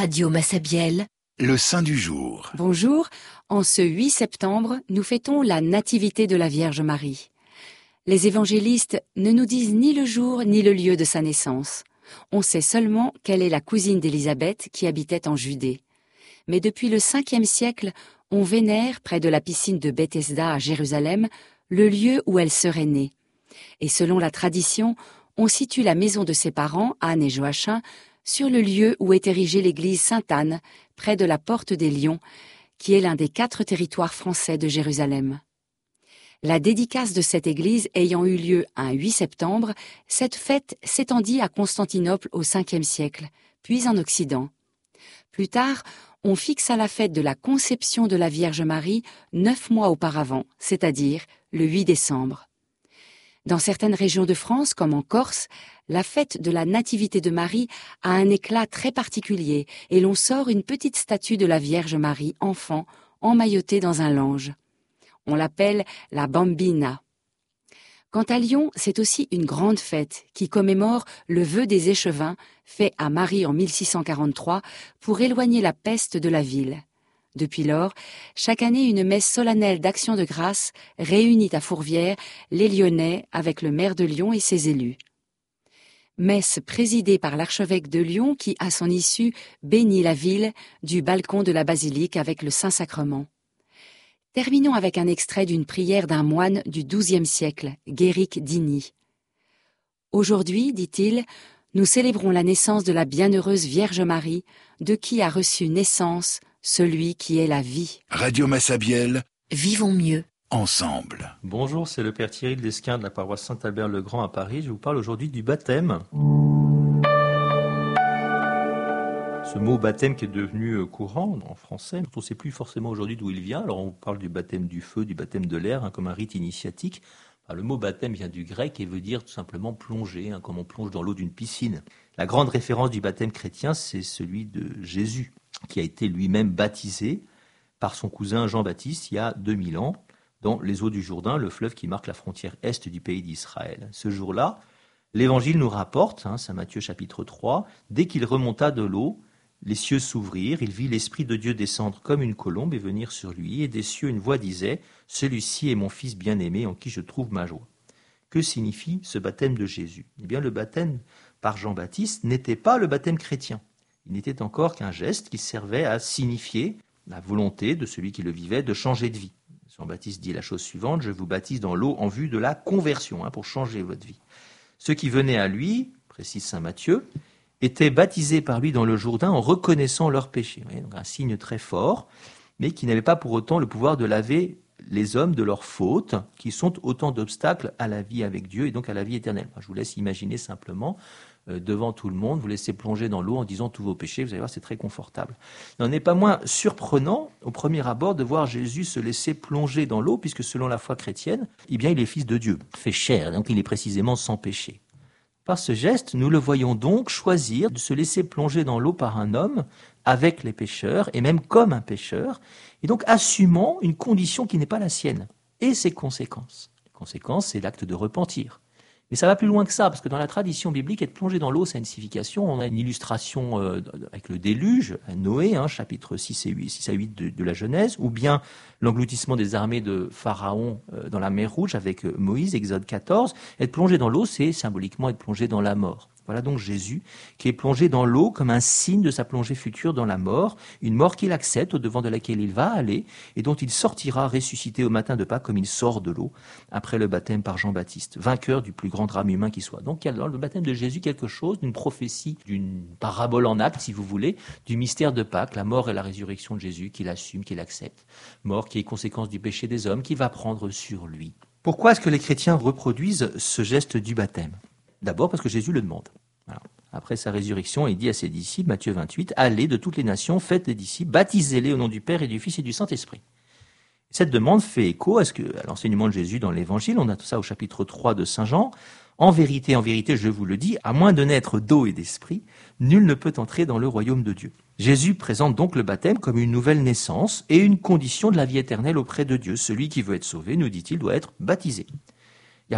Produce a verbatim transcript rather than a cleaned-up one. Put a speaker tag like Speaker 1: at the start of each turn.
Speaker 1: Radio Massabielle,
Speaker 2: le saint du jour.
Speaker 3: Bonjour, en ce huit septembre, nous fêtons la Nativité de la Vierge Marie. Les évangélistes ne nous disent ni le jour ni le lieu de sa naissance. On sait seulement qu'elle est la cousine d'Élisabeth qui habitait en Judée. Mais depuis le cinquième siècle, on vénère, près de la piscine de Bethesda à Jérusalem, le lieu où elle serait née. Et selon la tradition, on situe la maison de ses parents, Anne et Joachim, sur le lieu où est érigée l'église Sainte-Anne, près de la Porte des Lions, qui est l'un des quatre territoires français de Jérusalem. La dédicace de cette église ayant eu lieu un huit septembre, cette fête s'étendit à Constantinople au cinquième siècle, puis en Occident. Plus tard, on fixa la fête de la conception de la Vierge Marie neuf mois auparavant, c'est-à-dire le huit décembre. Dans certaines régions de France, comme en Corse, la fête de la Nativité de Marie a un éclat très particulier et l'on sort une petite statue de la Vierge Marie, enfant, emmaillotée dans un lange. On l'appelle la Bambina. Quant à Lyon, c'est aussi une grande fête qui commémore le vœu des échevins fait à Marie en mille six cent quarante-trois pour éloigner la peste de la ville. Depuis lors, chaque année, une messe solennelle d'action de grâce réunit à Fourvière les Lyonnais avec le maire de Lyon et ses élus. Messe présidée par l'archevêque de Lyon qui, à son issue, bénit la ville du balcon de la basilique avec le Saint-Sacrement. Terminons avec un extrait d'une prière d'un moine du douzième siècle, Guéric d'Igny. « Aujourd'hui, dit-il, nous célébrons la naissance de la bienheureuse Vierge Marie, de qui a reçu naissance celui qui est la vie. »
Speaker 2: Radio Massabielle,
Speaker 1: vivons mieux
Speaker 2: ensemble.
Speaker 4: Bonjour, c'est le Père Thierry Lesquin de la paroisse Saint-Albert-le-Grand à Paris. Je vous parle aujourd'hui du baptême. Ce mot baptême qui est devenu courant en français, on ne sait plus forcément aujourd'hui d'où il vient. Alors on parle du baptême du feu, du baptême de l'air, hein, comme un rite initiatique. Alors, le mot baptême vient du grec et veut dire tout simplement plonger, hein, comme on plonge dans l'eau d'une piscine. La grande référence du baptême chrétien, c'est celui de Jésus, qui a été lui-même baptisé par son cousin Jean-Baptiste il y a deux mille ans, dans les eaux du Jourdain, le fleuve qui marque la frontière est du pays d'Israël. Ce jour-là, l'Évangile nous rapporte, hein, Saint Matthieu chapitre trois, dès qu'il remonta de l'eau, les cieux s'ouvrirent, il vit l'Esprit de Dieu descendre comme une colombe et venir sur lui, et des cieux une voix disait « Celui-ci est mon Fils bien-aimé en qui je trouve ma joie ». Que signifie ce baptême de Jésus ? Eh bien, le baptême par Jean-Baptiste n'était pas le baptême chrétien. Il n'était encore qu'un geste qui servait à signifier la volonté de celui qui le vivait de changer de vie. Jean-Baptiste dit la chose suivante, « Je vous baptise dans l'eau en vue de la conversion, hein, pour changer votre vie. » Ceux qui venaient à lui, précise saint Matthieu, étaient baptisés par lui dans le Jourdain en reconnaissant leurs péchés. Vous voyez, donc un signe très fort, mais qui n'avait pas pour autant le pouvoir de laver les hommes de leurs fautes, qui sont autant d'obstacles à la vie avec Dieu et donc à la vie éternelle. Moi, je vous laisse imaginer simplement, euh, devant tout le monde, vous laissez plonger dans l'eau en disant tous vos péchés, vous allez voir, c'est très confortable. Il n'en est pas moins surprenant, au premier abord, de voir Jésus se laisser plonger dans l'eau, puisque selon la foi chrétienne, eh bien, il est fils de Dieu, fait chair, donc il est précisément sans péché. Par ce geste, nous le voyons donc choisir de se laisser plonger dans l'eau par un homme avec les pécheurs, et même comme un pécheur, et donc assumant une condition qui n'est pas la sienne, et ses conséquences. Les conséquences, c'est l'acte de repentir. Mais ça va plus loin que ça, parce que dans la tradition biblique, être plongé dans l'eau, ça a une signification. On a une illustration euh, avec le déluge, Noé, hein, chapitre six, et huit, six à huit de, de la Genèse, ou bien l'engloutissement des armées de Pharaon euh, dans la mer Rouge avec euh, Moïse, Exode quatorze. Être plongé dans l'eau, c'est symboliquement être plongé dans la mort. Voilà donc Jésus qui est plongé dans l'eau comme un signe de sa plongée future dans la mort, une mort qu'il accepte, au devant de laquelle il va aller, et dont il sortira ressuscité au matin de Pâques comme il sort de l'eau, après le baptême par Jean-Baptiste, vainqueur du plus grand drame humain qui soit. Donc il y a dans le baptême de Jésus quelque chose d'une prophétie, d'une parabole en acte, si vous voulez, du mystère de Pâques, la mort et la résurrection de Jésus, qu'il assume, qu'il accepte. Mort qui est conséquence du péché des hommes, qu'il va prendre sur lui. Pourquoi est-ce que les chrétiens reproduisent ce geste du baptême ? D'abord parce que Jésus le demande. Voilà. Après sa résurrection, il dit à ses disciples, Matthieu vingt-huit, « Allez de toutes les nations, faites les disciples, baptisez-les au nom du Père et du Fils et du Saint-Esprit. » Cette demande fait écho à, ce que, à l'enseignement de Jésus dans l'Évangile. On a tout ça au chapitre trois de Saint Jean. « En vérité, en vérité, je vous le dis, à moins de naître d'eau et d'esprit, nul ne peut entrer dans le royaume de Dieu. » Jésus présente donc le baptême comme une nouvelle naissance et une condition de la vie éternelle auprès de Dieu. Celui qui veut être sauvé, nous dit-il, doit être baptisé.